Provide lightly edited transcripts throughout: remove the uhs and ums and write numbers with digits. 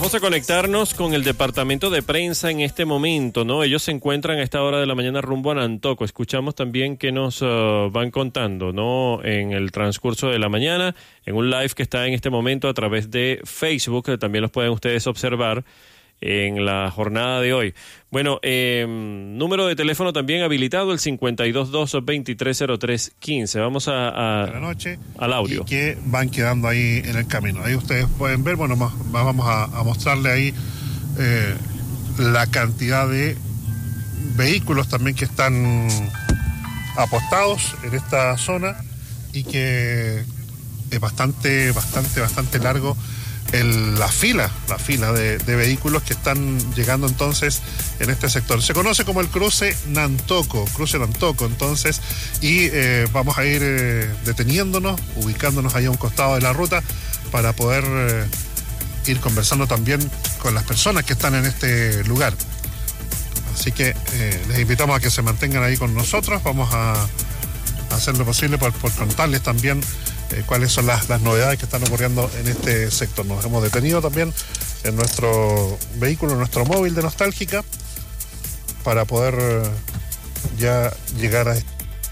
Vamos a conectarnos con el departamento de prensa en este momento, ¿no? Ellos se encuentran a esta hora de la mañana rumbo a Nantoco. Escuchamos también que nos van contando, ¿no? En el transcurso de la mañana, en un live que está en este momento a través de Facebook, que también los pueden ustedes observar en la jornada de hoy. Bueno, número de teléfono también habilitado, el 522-230315. Vamos de la noche, al audio. Y que van quedando ahí en el camino. Ahí ustedes pueden ver, bueno, vamos a mostrarle ahí la cantidad de vehículos también que están apostados en esta zona y que es bastante largo la fila de vehículos que están llegando entonces en este sector. Se conoce como el cruce Nantoco, entonces, y vamos a ir deteniéndonos, ubicándonos ahí a un costado de la ruta para poder ir conversando también con las personas que están en este lugar. Así que les invitamos a que se mantengan ahí con nosotros. Vamos a hacer lo posible por contarles también cuáles son las novedades que están ocurriendo en este sector. Nos hemos detenido también en nuestro vehículo, en nuestro móvil de Nostálgica, para poder ya llegar a...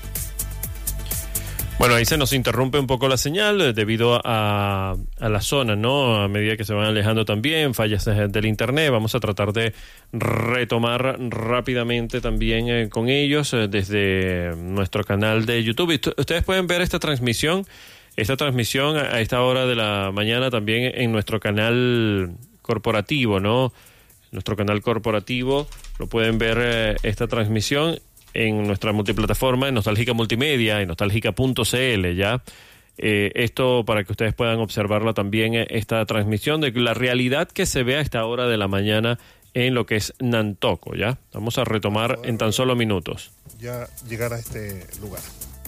Bueno, ahí se nos interrumpe un poco la señal debido a la zona, ¿no? A medida que se van alejando también, fallas del internet. Vamos a tratar de retomar rápidamente también con ellos desde nuestro canal de YouTube. Ustedes pueden ver esta transmisión a esta hora de la mañana también en nuestro canal corporativo, ¿no? Nuestro canal corporativo, lo pueden ver esta transmisión en nuestra multiplataforma, en Nostálgica Multimedia, en nostálgica.cl, ¿ya? Esto para que ustedes puedan observarla también, esta transmisión de la realidad que se ve a esta hora de la mañana en lo que es Nantoco, ¿ya? Vamos a retomar en tan solo minutos. Ya llegar a este lugar.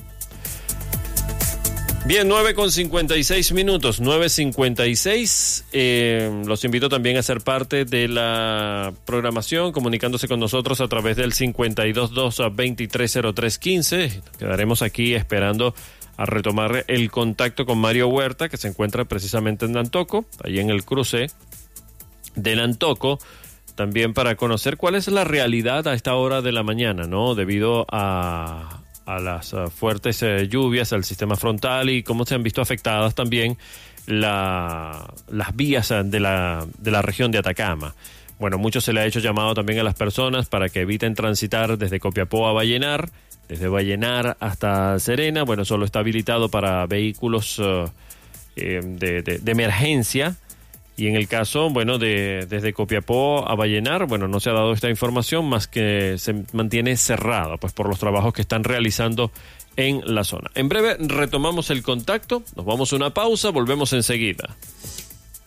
Bien, 9:56, 9:56. Los invito también a ser parte de la programación, comunicándose con nosotros a través del 522-230315. Quedaremos aquí esperando a retomar el contacto con Mario Huerta, que se encuentra precisamente en Nantoco, ahí en el cruce de Nantoco, también para conocer cuál es la realidad a esta hora de la mañana, ¿no? Debido a las fuertes lluvias, al sistema frontal y cómo se han visto afectadas también las vías de la región de Atacama. Bueno, mucho se le ha hecho llamado también a las personas para que eviten transitar desde Copiapó a Vallenar, desde Vallenar hasta Serena. Bueno, solo está habilitado para vehículos de emergencia. Y en el caso, bueno, desde Copiapó a Vallenar, bueno, no se ha dado esta información, más que se mantiene cerrada, pues por los trabajos que están realizando en la zona. En breve retomamos el contacto, nos vamos a una pausa, volvemos enseguida.